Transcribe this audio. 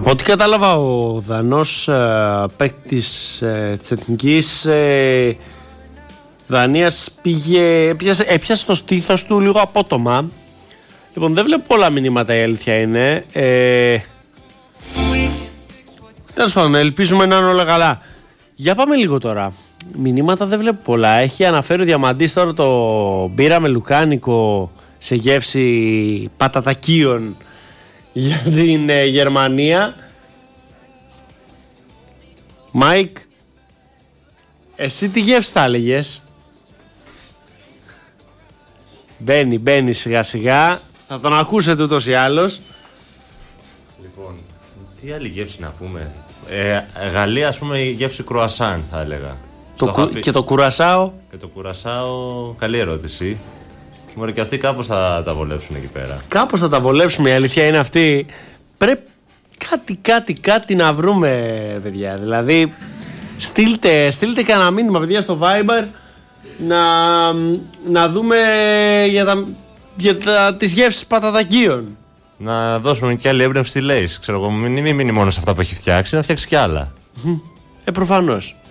Από ό,τι κατάλαβα, ο Δανός παίκτης της Εθνικής Δανίας έπιασε το στήθος του λίγο απότομα. Λοιπόν, δεν βλέπω πολλά μηνύματα, η αλήθεια είναι. Τέλος πάντων, ελπίζουμε να είναι όλα καλά. Για πάμε λίγο τώρα. Μηνύματα δεν βλέπω πολλά. Έχει αναφέρει ο Διαμαντής τώρα το μπύρα με λουκάνικο σε γεύση πατατακίων για την Γερμανία. Μάικ, εσύ τι γεύση θα έλεγες? Μπαίνει σιγά σιγά. Θα τον ακούσετε ούτως ή άλλως. Λοιπόν, τι άλλη γεύση να πούμε? Γαλλία, ας πούμε, η γεύση κρουασάν θα έλεγα. Και το κουρασάο? Και το κουρασάο, καλή ερώτηση. Μωρέ, και αυτοί κάπως θα τα βολέψουν εκεί πέρα. Κάπως θα τα βολέψουμε, η αλήθεια είναι αυτή. Πρέπει κάτι να βρούμε, παιδιά. Δηλαδή, στείλτε κανένα μήνυμα, παιδιά, στο Viber να δούμε για τις γεύσεις πατατακίων. Να δώσουμε και άλλη έμπνευση στη Λέης. Ξέρω εγώ, μην μείνει μόνο σε αυτά που έχει φτιάξει, να φτιάξει κι άλλα. Προφανώς.